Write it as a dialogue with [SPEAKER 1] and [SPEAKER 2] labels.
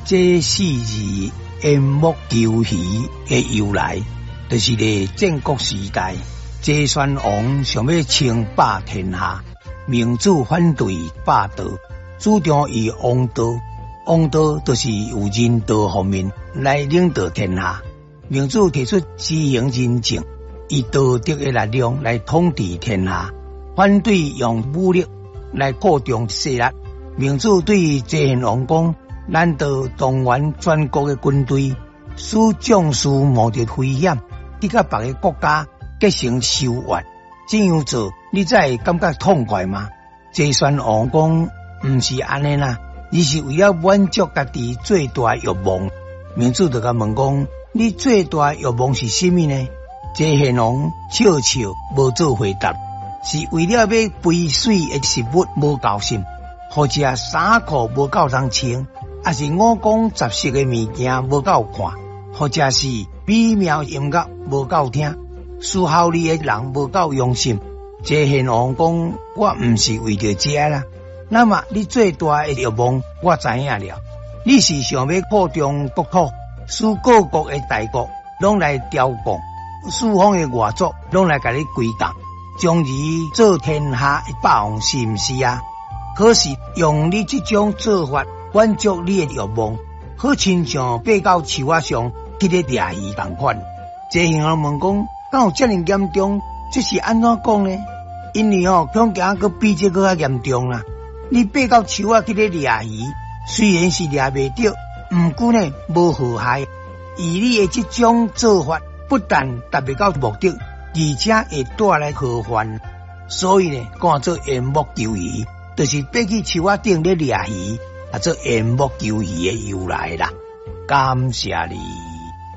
[SPEAKER 1] 这4字缘木求鱼的由来，就是咧战国时代，齐宣王想要称霸天下，明主反对霸道，主张以王道。王道就是有人道方面来领导天下。明主提出施行仁政，以道德的力量来统治天下，反对用武力来扩张势力。明主对齐宣王讲：难道动员全国的军队，使将士冒着危险，去甲别个国家结成仇怨？这样做，你才会感觉痛快吗？齐宣王讲：唔是安尼啦，而是为了满足家己最大欲望。明主就甲问讲：你最大欲望是什么呢？齐宣王笑笑无做回答，是为了要肥水的食物无够心，或者衫裤无够人穿，还是五光十色的物件无够看，或者是美妙音乐无够听，思考你的人无够用心。齐宣王讲：我唔是为着这啦。那么你最大的欲望我知影了，你是想要扩张国土，使各国的大国拢来雕拱，四方的外族拢来甲你归档，从而做天下的霸王，是唔是啊？可是用你这种做法满足你的欲望，好亲像爬到树仔上去咧掠鱼同款。齐宣王问讲：敢有这么严重？这是安怎讲呢？因为恐惊佮比这个较严重啦。你爬到树仔去咧掠鱼，虽然是掠袂到，毋过呢无祸害。以你的这种做法，不但达不到目的，而且会带来祸患。所以呢，讲做缘木求鱼，就是爬去树仔顶咧掠鱼，做缘木求鱼的由来啦。感谢你。